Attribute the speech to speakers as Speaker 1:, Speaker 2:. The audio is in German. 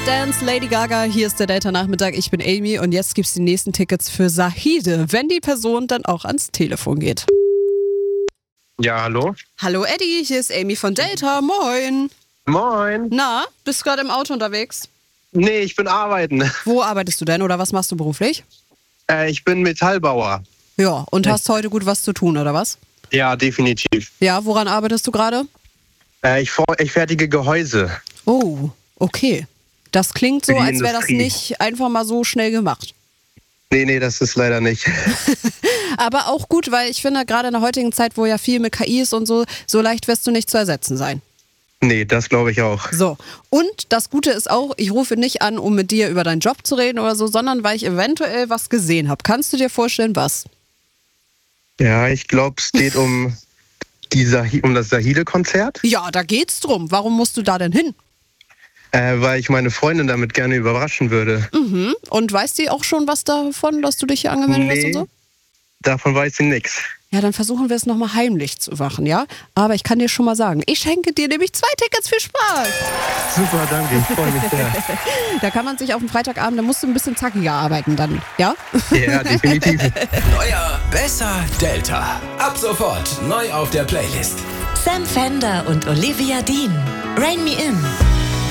Speaker 1: Dance, Lady Gaga, hier ist der Delta-Nachmittag, ich bin Amy und jetzt gibt's die nächsten Tickets für Zahide, wenn die Person dann auch ans Telefon geht.
Speaker 2: Ja, hallo?
Speaker 1: Hallo Eddie, hier ist Amy von Delta, moin.
Speaker 2: Moin.
Speaker 1: Na, bist du gerade im Auto unterwegs?
Speaker 2: Nee, ich bin arbeiten.
Speaker 1: Wo arbeitest du denn oder was machst du beruflich?
Speaker 2: Ich bin Metallbauer.
Speaker 1: Ja, und hast heute gut was zu tun, oder was?
Speaker 2: Ja, definitiv.
Speaker 1: Ja, woran arbeitest du gerade?
Speaker 2: Ich fertige Gehäuse.
Speaker 1: Oh, okay. Das klingt so,
Speaker 2: Für die
Speaker 1: als wäre das
Speaker 2: Industrie.
Speaker 1: nicht einfach mal so schnell gemacht.
Speaker 2: Nee, das ist leider nicht.
Speaker 1: Aber auch gut, weil ich finde, gerade in der heutigen Zeit, wo ja viel mit KI ist und so leicht wirst du nicht zu ersetzen sein.
Speaker 2: Nee, das glaube ich auch.
Speaker 1: So, und das Gute ist auch, ich rufe nicht an, um mit dir über deinen Job zu reden oder so, sondern weil ich eventuell was gesehen habe. Kannst du dir vorstellen, was?
Speaker 2: Ja, ich glaube, es geht um das Zahide-Konzert,
Speaker 1: Ja, da geht's drum. Warum musst du da denn hin?
Speaker 2: weil ich meine Freundin damit gerne überraschen würde.
Speaker 1: Mhm. Und weiß die auch schon was davon, dass du dich hier angemeldet hast und so?
Speaker 2: Davon weiß sie nichts.
Speaker 1: Ja, dann versuchen wir es nochmal heimlich zu machen, ja? Aber ich kann dir schon mal sagen, ich schenke dir nämlich 2 Tickets für Spaß.
Speaker 2: Super, danke, ich freue mich sehr.
Speaker 1: Da kann man sich auf dem Freitagabend, da musst du ein bisschen zackiger arbeiten dann, ja?
Speaker 2: Ja, definitiv.
Speaker 3: Neuer, besser Delta. Ab sofort neu auf der Playlist.
Speaker 4: Sam Fender und Olivia Dean. Rain Me In.